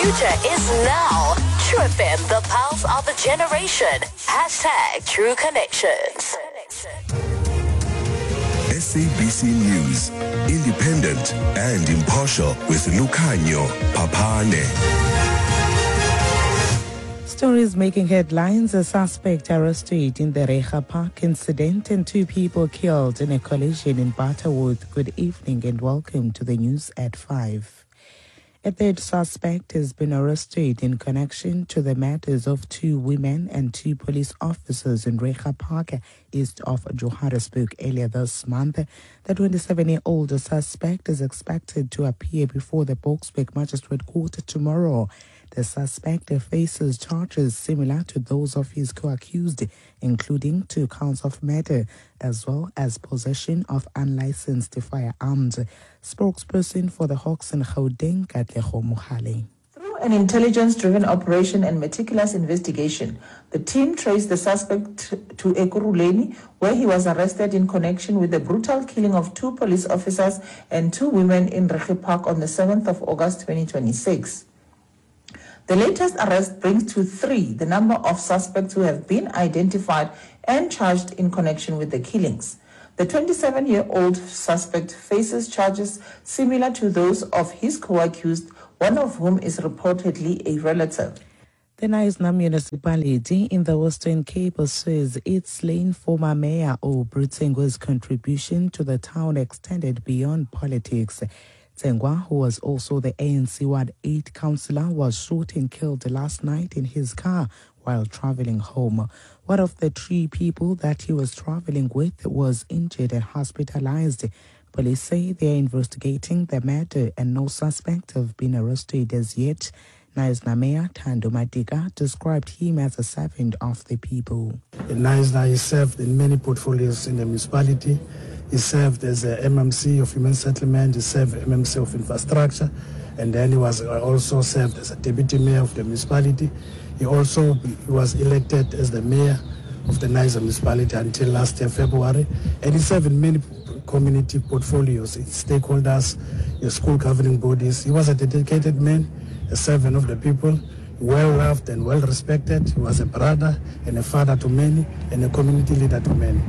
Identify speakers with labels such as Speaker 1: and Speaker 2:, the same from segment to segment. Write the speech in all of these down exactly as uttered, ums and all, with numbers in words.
Speaker 1: future is now. True F M, the pulse of a generation. Hashtag True Connections.
Speaker 2: S A B C News, independent and impartial with Lukhanyo Papane.
Speaker 3: Stories making headlines: a suspect arrested in the Reiger Park incident and two people killed in a collision in Butterworth. Good evening and welcome to the news at five. A third suspect has been arrested in connection to the matters of two women and two police officers in Reiger Park, east of Johannesburg, earlier this month. The twenty-seven-year-old suspect is expected to appear before the Boksburg Magistrate Court tomorrow. The suspect faces charges similar to those of his co-accused, including two counts of murder, as well as possession of unlicensed firearms. Spokesperson for the Hawks in Gauteng, Katlego Mohale.
Speaker 4: Through an intelligence-driven operation and meticulous investigation, the team traced the suspect to Ekurhuleni, where he was arrested in connection with the brutal killing of two police officers and two women in Reiger Park on the seventh of August twenty twenty-six. The latest arrest brings to three the number of suspects who have been identified and charged in connection with the killings. The twenty-seven-year-old suspect faces charges similar to those of his co-accused, one of whom is reportedly a relative.
Speaker 3: The Knysna municipality in the Western Cape says its slain former mayor, O. Brutengwa's contribution to the town extended beyond politics. Tsengwa, who was also the A N C Ward eight councillor, was shot and killed last night in his car while travelling home. One of the three people that he was travelling with was injured and hospitalized. Police say they are investigating the matter and no suspects have been arrested as yet. Knysna Mayor Thando Matika described him as a servant of the people.
Speaker 5: Knysna, he served in many portfolios in the municipality. He served as a M M C of Human Settlement, he served M M C of Infrastructure, and then he was also served as a deputy mayor of the municipality. He also he was elected as the mayor of the Knysna municipality until last year, February, and he served in many community portfolios, stakeholders, school governing bodies. He was a dedicated man, a servant of the people, well loved and well respected. He was a brother and a father to many and a community leader to many.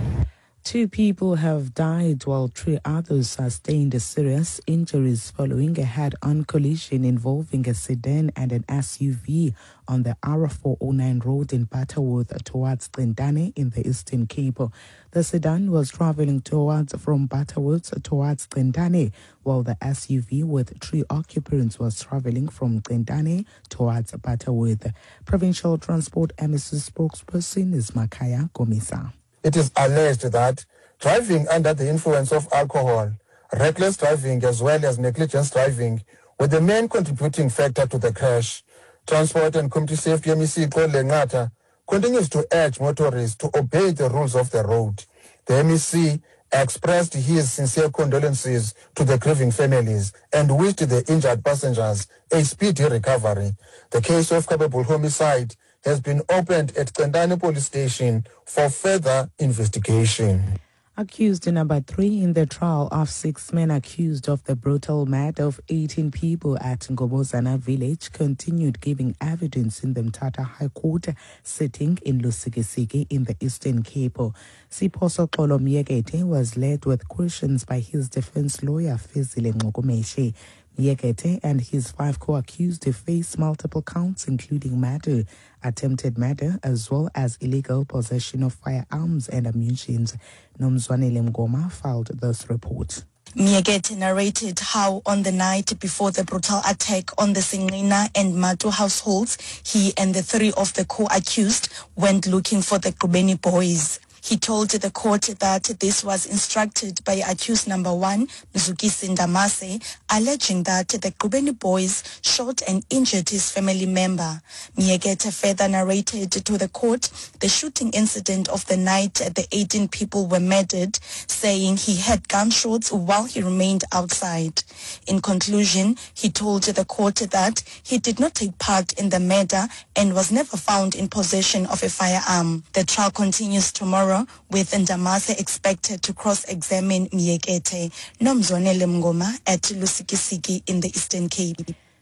Speaker 3: Two people have died while three others sustained serious injuries following a head-on collision involving a sedan and an S U V on the R four oh nine road in Butterworth towards Qentane in the Eastern Cape. The sedan was traveling towards from Butterworth towards Qentane, while the S U V with three occupants was traveling from Qentane towards Butterworth. Provincial Transport M S S spokesperson is Makaya Komisa.
Speaker 6: It is alleged that driving under the influence of alcohol, reckless driving as well as negligence driving were the main contributing factor to the crash. Transport and Community Safety M E C Lengata continues to urge motorists to obey the rules of the road. The M E C expressed his sincere condolences to the grieving families and wished the injured passengers a speedy recovery. The case of culpable homicide has been opened at Qentane Police Station for further investigation.
Speaker 3: Accused number three in the trial of six men accused of the brutal murder of eighteen people at Ngobozana village continued giving evidence in the Mthatha High Court sitting in Lusikisiki in the Eastern Cape. Siphoso Xolo Myekete was led with questions by his defense lawyer Fezile Nxokomeshe. Myekete and his five co-accused face multiple counts including murder, attempted murder, as well as illegal possession of firearms and ammunition. Nomzwanele Mngoma filed this report.
Speaker 7: Myekete narrated how on the night before the brutal attack on the Singina and Matu households, he and the three of the co-accused went looking for the Grubeni boys. He told the court that this was instructed by accused number one, Mzukisi Ndamase, alleging that the Grubeni boys shot and injured his family member. Myekete further narrated to the court the shooting incident of the night the eighteen people were murdered, saying he had gunshots while he remained outside. In conclusion, he told the court that he did not take part in the murder and was never found in possession of a firearm. The trial continues tomorrow, with Ndamase expected to cross-examine Myekete. Nomzwanele Mngoma at Lusikisiki in the Eastern Cape.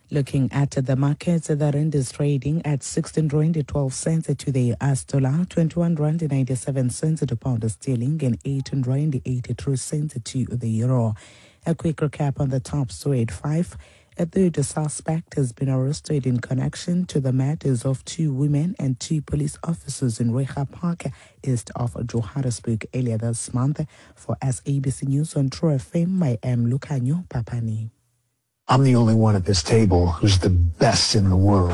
Speaker 3: Looking at the markets, the rand is trading at sixteen rand twelve cents to the U S dollar, twenty-one rand ninety-seven cents to pound sterling, and eighteen rand eighty-three cents to the euro. A quick recap on the top story at five. A third suspect has been arrested in connection to the murders of two women and two police officers in Reiger Park, east of Johannesburg, earlier this month. For S A B C News on True F M, I am Lucanio Papani.
Speaker 8: I'm the only one at this table who's the best in the world.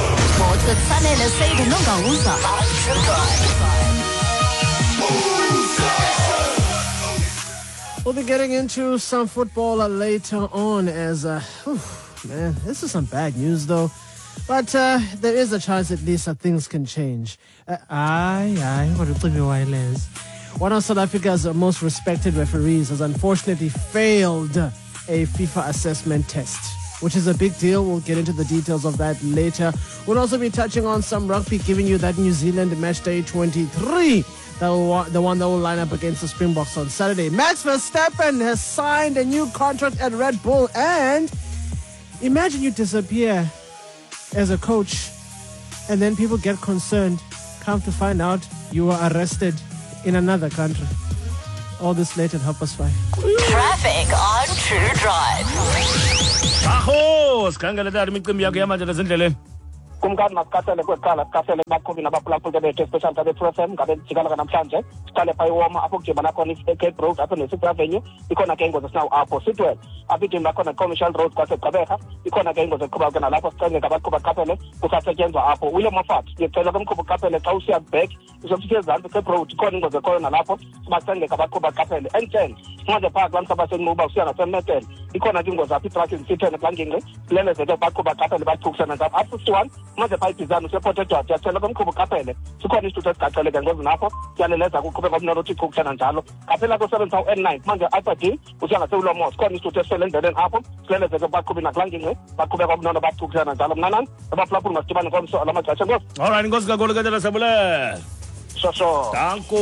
Speaker 9: We'll be getting into some football later on as, uh, whew, man, this is some bad news though. But uh, there is a chance at least that things can change. Uh, aye, aye, what do you wireless? One of South Africa's most respected referees has unfortunately failed a FIFA assessment test, which is a big deal. We'll get into the details of that later. We'll also be touching on some rugby, giving you that New Zealand match day twenty-three, that will, the one that will line up against the Springboks on Saturday. Max Verstappen has signed a new contract at Red Bull, and imagine you disappear as a coach and then people get concerned, come to find out you were arrested in another country. All this later, help us find.
Speaker 1: Traffic on True Drive.
Speaker 10: Aho, sikhangele tata imicimbi yakho yamanje ezindleleni.
Speaker 11: Kumkani masikasele kweqala sikasele baqhubi nabaphulaphuli bethu especially tabe True F M ngabe jikala namhlanje siqale pha iwoma apho kujima nakhona i-Cape Road apho ne-Sixth Avenue ikhona ke ingozi sinawo apho Sitwell apho ijima nakhona Commercial Road kwaseGqeberha ikhona ke ingozi eqhuba ke nalapho sicengeka abaqhuba qaphele kusasetyenzwa apho William Moffat ngicela ke mqhubi qaphele xa usiya back uzofika ezantsi Cape Road ikhona ingozi ekhoyo nalapho sibacengeka abaqhuba qaphele N ten singaze phaa kulaa mhlaba senquba usiya ngaseMetel ikhona ke ingozi apho itraki zisithene kulangingqi lelezeke baqhuba qaphele baxhukisana ngapha apho fifty-one maze phaa ibhizana useport edward ndiyacela ke mqhubi qaphele sikhona isithuthi esigaxeleke ngozi napho siyaleleza kuqhubeka umnoro uthi iqhukisana njalo qaphela kosebenzisa u-N nine manje Alpha D usiya ngasewulomo sikhona isithuthi esifele endleleni apho silelezeke baqhubi nakulangingqi baqhubeka umnoro baxhukisana njalo mnanani abaphulaphuli masidibane ngomso ala maxesha ngosi
Speaker 10: Alright, ngosi kakhulu ke tata Sabule.
Speaker 11: shosho
Speaker 10: Danko.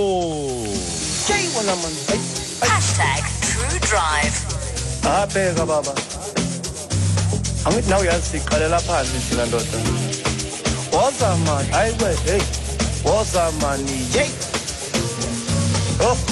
Speaker 1: Hashtag True Drive.
Speaker 12: Abheka baba. Angithi nawe uyasiqalela phansi thina ndoda. Woza man, hayiwe hey. Woza man, hey. Oh.